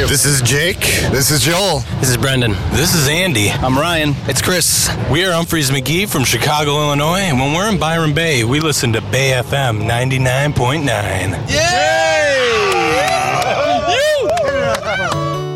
you? This is Jake. This is Joel. This is Brendan. This is Andy. I'm Ryan. It's Chris. We are Humphreys McGee from Chicago, Illinois, and when we're in Byron Bay, we listen to Bay FM 99.9. Yay!